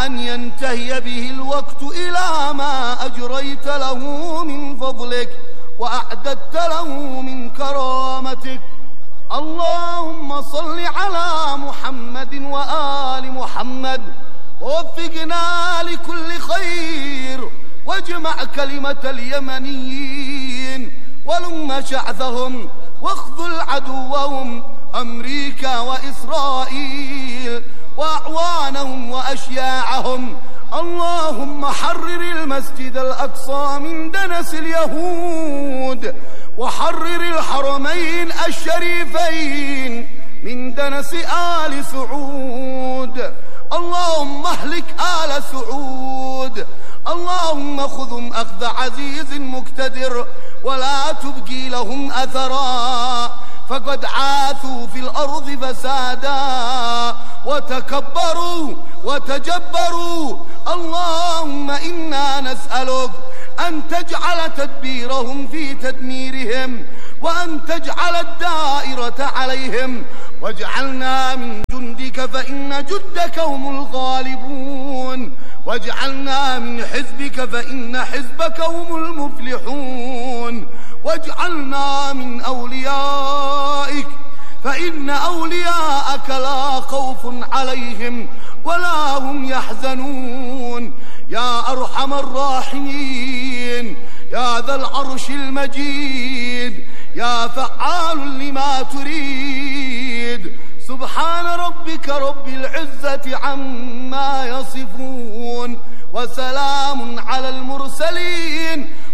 أن ينتهي به الوقت إلى ما أجريت له من فضلك وأعددت له من كرامتك. اللهم صل على محمد وآل محمد، ووفقنا لكل خير، واجمع كلمة اليمنيين ولم شعثهم، واخذل عدوهم أمريكا وإسرائيل وأعوانهم وأشياعهم. اللهم حرر المسجد الأقصى من دنس اليهود، وحرر الحرمين الشريفين من دنس آل سعود. اللهم اهلك آل سعود، اللهم خذهم أخذ عزيز مقتدر ولا تبقي لهم أثرا، فقد عاثوا في الأرض فسادا وتكبروا وتجبروا. اللهم إنا نسألك أن تجعل تدبيرهم في تدميرهم، وأن تجعل الدائرة عليهم، واجعلنا من جندك فإن جندك هم الغالبون، واجعلنا من حزبك فإن حزبك هم المفلحون، واجعلنا من أوليائك فإن أولياءك لا خوف عليهم ولا هم يحزنون. يا أرحم الراحمين، يا ذا العرش المجيد، يا فعال لما تريد. سبحان ربك رب العزة عما يصفون، وسلام على المرسلين